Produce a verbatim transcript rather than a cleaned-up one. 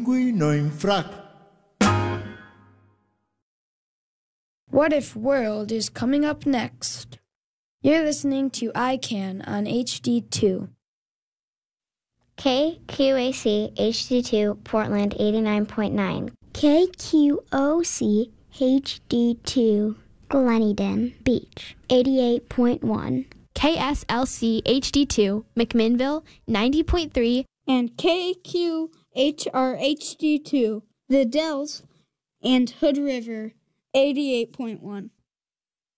quy noin frac. What If World is coming up next. You're listening to I CAN on H D two. K Q A C H D two Portland eighty-nine point nine. K Q O C H D two Gleneden Beach eighty-eight point one. K S L C H D two McMinnville ninety point three. And K Q H R H D two The Dells and Hood River eighty-eight point one.